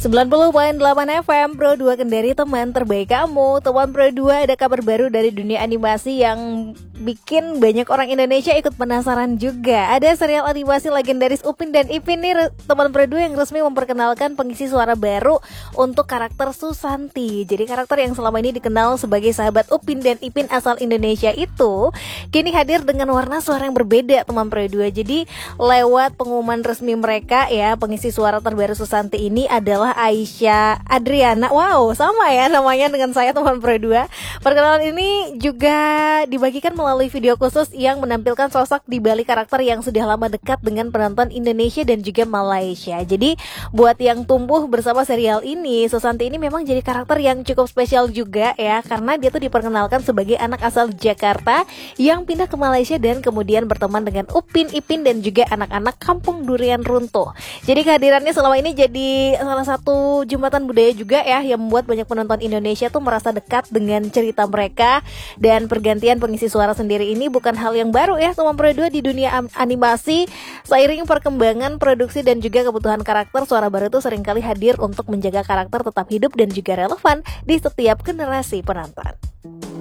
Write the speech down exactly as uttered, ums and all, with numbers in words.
sembilan puluh koma delapan F M Pro dua Kendari, teman terbaik kamu. Teman Pro dua, ada kabar baru dari dunia animasi yang bikin banyak orang Indonesia ikut penasaran juga. Ada serial animasi legendaris Upin dan Ipin nih, teman Pro dua, yang resmi memperkenalkan pengisi suara baru untuk karakter Susanti. Jadi karakter yang selama ini dikenal sebagai sahabat Upin dan Ipin asal Indonesia itu kini hadir dengan warna suara yang berbeda, teman Pro dua. Jadi lewat pengumuman resmi mereka ya, pengisi suara terbaru Susanti ini adalah Aisyah Adriana. Wow, sama ya namanya dengan saya, teman Pro dua. Perkenalan ini juga dibagikan melalui video khusus yang menampilkan sosok di balik karakter yang sudah lama dekat dengan penonton Indonesia dan juga Malaysia. Jadi buat yang tumbuh bersama serial ini, Susanti ini memang jadi karakter yang cukup spesial juga ya, karena dia tuh diperkenalkan sebagai anak asal Jakarta yang pindah ke Malaysia dan kemudian berteman dengan Upin, Ipin dan juga anak-anak kampung durian runtuh. Jadi kehadirannya selama ini jadi salah satu jembatan budaya juga ya, yang membuat banyak penonton Indonesia tuh merasa dekat dengan cerita mereka. Dan pergantian pengisi suara sendiri ini bukan hal yang baru ya, teman Pro dua, di dunia animasi. Seiring perkembangan produksi dan juga kebutuhan karakter, suara baru tuh seringkali hadir untuk menjaga karakter tetap hidup dan juga relevan di setiap generasi penonton.